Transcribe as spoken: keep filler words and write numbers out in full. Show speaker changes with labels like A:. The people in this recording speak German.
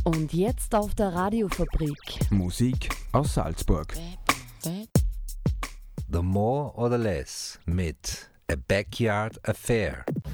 A: Und jetzt auf der Radiofabrik.
B: Musik aus Salzburg.
C: The More or the Less mit A Backyard Affair.